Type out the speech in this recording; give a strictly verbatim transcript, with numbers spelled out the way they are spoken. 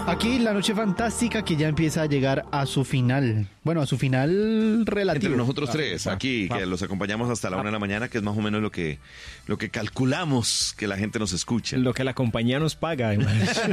Aquí la noche fantástica que ya empieza a llegar a su final. Bueno, a su final relativo. Entre nosotros tres, aquí, que los acompañamos hasta la una de la mañana, que es más o menos lo que, lo que calculamos que la gente nos escuche. Lo que la compañía nos paga.